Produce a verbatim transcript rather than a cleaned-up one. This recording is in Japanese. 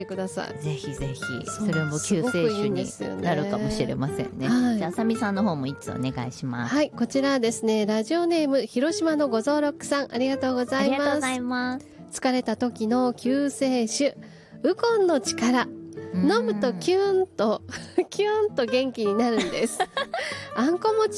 ください。 ぜひぜひ、 そうそれも救世主になるかもしれませんね。 はい、 じゃああさみさんの方もいつお願いします。 はい、こちらですね、ラジオネーム広島のごぞうろくさん、ありがとうございます。 ありがとうございます。 疲れた時の救世主、ウコンの力、飲むとキュンとキュンと元気になるんです。あんこ餅